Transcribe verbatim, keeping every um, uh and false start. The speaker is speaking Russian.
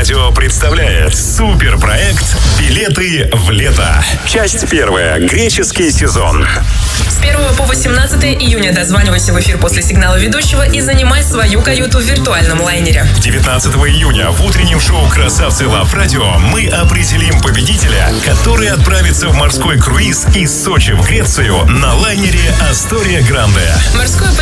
Радио представляет суперпроект «Билеты в лето». Часть первая. Греческий сезон. С первого по восемнадцатое июня дозванивайся в эфир после сигнала ведущего и занимай свою каюту в виртуальном лайнере. девятнадцатого июня в утреннем шоу «Красавцы Лав Радио» мы определим победителя, который отправится в морской круиз из Сочи в Грецию на лайнере «Астория Гранде». Морское